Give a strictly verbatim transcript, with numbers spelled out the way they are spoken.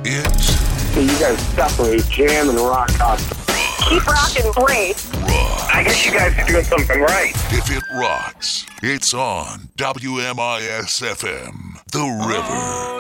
is... So you guys separate jam and rock constantly. Keep rocking great. Rock. I guess you guys are doing something right. If it rocks, it's on W M I S F M, The River.